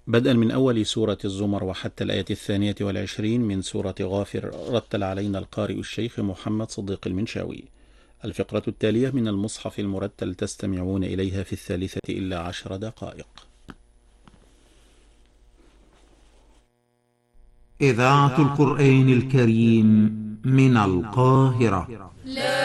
بدءا من أول سورة الزمر وحتى الآية 22 من سورة غافر، رتل علينا القارئ الشيخ محمد صديق المنشاوي. الفقرة التالية من المصحف المرتل تستمعون إليها في 13 دقائق. إذاعة القرآن الكريم من القاهرة.